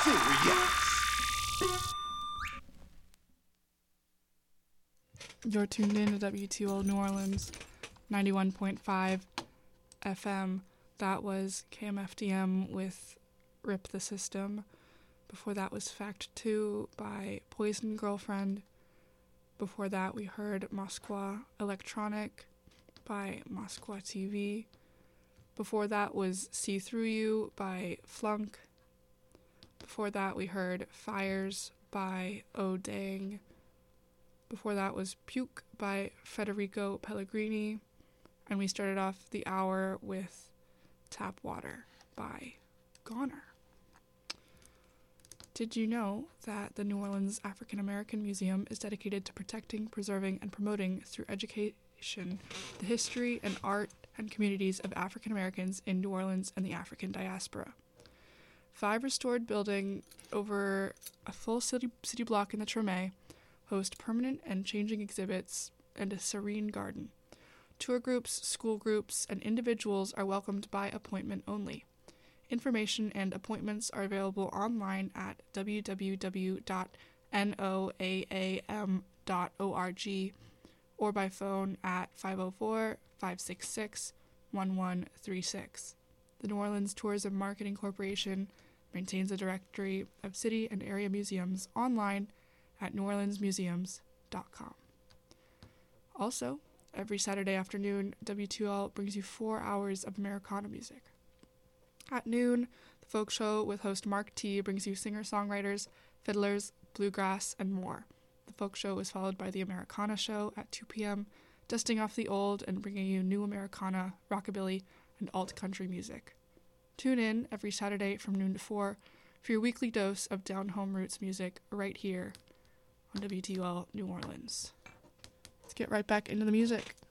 Serious. You're tuned in to WTO New Orleans, 91.5 FM. That was KMFDM with Rip the System. Before that was Fact 2 by Poison Girlfriend. Before that we heard Moskwa Electronic by Moskwa TV. Before that was See Through You by Flunk. Before that we heard Fires by Oh Dang. Before that was Puke by Federico Pellegrini. And we started off the hour with Tap Water by Goner. Did you know that the New Orleans African American Museum is dedicated to protecting, preserving, and promoting through education the history and art and communities of African Americans in New Orleans and the African diaspora? 5 restored buildings over a full city block in the Treme host permanent and changing exhibits and a serene garden. Tour groups, school groups, and individuals are welcomed by appointment only. Information and appointments are available online at www.noaam.org or by phone at 504-566-1136. The New Orleans Tourism Marketing Corporation maintains a directory of city and area museums online at neworleansmuseums.com. Also, every Saturday afternoon, W2L brings you 4 hours of Americana music. At noon, the Folk Show with host Mark T brings you singer-songwriters, fiddlers, bluegrass, and more. The Folk Show is followed by the Americana Show at 2 p.m., dusting off the old and bringing you new Americana, rockabilly, and alt-country music. Tune in every Saturday from noon to 4 for your weekly dose of down-home roots music right here on WTUL New Orleans. Let's get right back into the music.